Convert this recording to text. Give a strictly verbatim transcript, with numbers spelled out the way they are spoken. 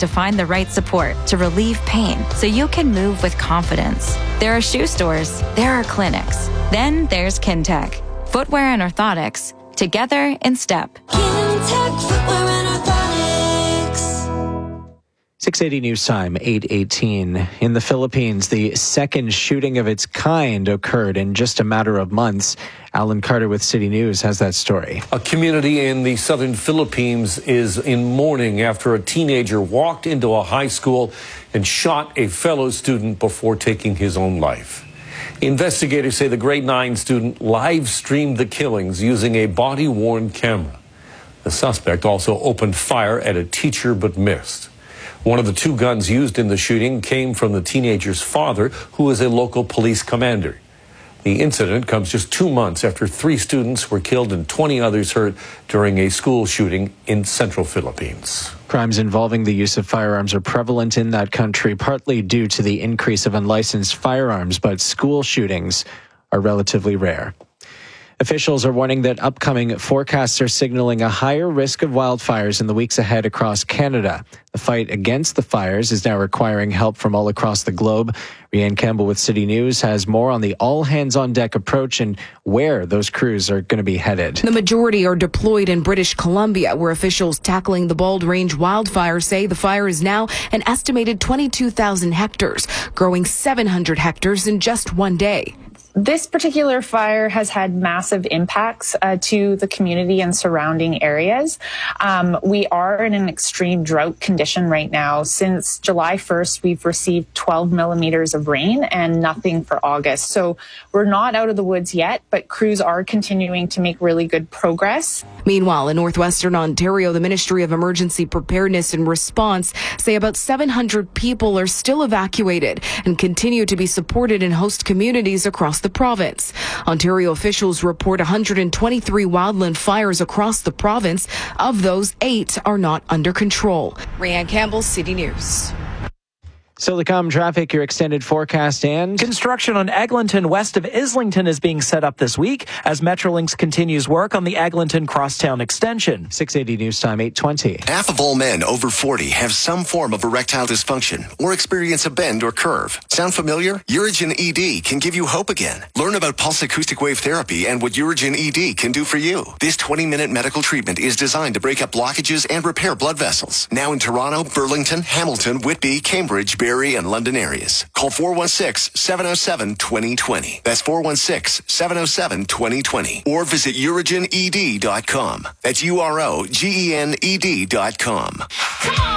to find the right support to relieve pain so you can move with confidence. There are shoe stores, there are clinics. Then there's Kintec, footwear and orthotics, together in step. Kintec Footwear and Orthotics. six eighty News Time, eight eighteen. In the Philippines, the second shooting of its kind occurred in just a matter of months. Alan Carter with City News has that story. A community in the southern Philippines is in mourning after a teenager walked into a high school and shot a fellow student before taking his own life. Investigators say the grade nine student live streamed the killings using a body-worn camera. The suspect also opened fire at a teacher but missed. One of the two guns used in the shooting came from the teenager's father, who is a local police commander. The incident comes just two months after three students were killed and twenty others hurt during a school shooting in central Philippines. Crimes involving the use of firearms are prevalent in that country, partly due to the increase of unlicensed firearms, but school shootings are relatively rare. Officials are warning that upcoming forecasts are signaling a higher risk of wildfires in the weeks ahead across Canada. The fight against the fires is now requiring help from all across the globe. Rianne Campbell with City News has more on the all-hands-on-deck approach and where those crews are going to be headed. The majority are deployed in British Columbia, where officials tackling the Bald Range wildfire say the fire is now an estimated twenty-two thousand hectares, growing seven hundred hectares in just one day. This particular fire has had massive impacts uh, to the community and surrounding areas. Um, we are in an extreme drought condition right now. Since July first, we've received twelve millimeters of rain and nothing for August. So we're not out of the woods yet, but crews are continuing to make really good progress. Meanwhile, in northwestern Ontario, the Ministry of Emergency Preparedness and Response say about seven hundred people are still evacuated and continue to be supported in host communities across the province. Ontario officials report one hundred twenty-three wildland fires across the province. Of those, eight are not under control. Rianne Campbell, City News. Still to come, traffic, your extended forecast, and construction on Eglinton west of Islington is being set up this week as Metrolinx continues work on the Eglinton Crosstown extension. six eighty News Time, eight twenty. Half of all men over forty have some form of erectile dysfunction or experience a bend or curve. Sound familiar? Urigen E D can give you hope again. Learn about pulse acoustic wave therapy and what Urigen E D can do for you. This twenty-minute medical treatment is designed to break up blockages and repair blood vessels. Now in Toronto, Burlington, Hamilton, Whitby, Cambridge, Barrie, and London areas. Call four one six, seven oh seven, two oh two oh. That's four one six, seven oh seven, two oh two oh. Or visit urigen e d dot com. That's U R O G E N E D dot com.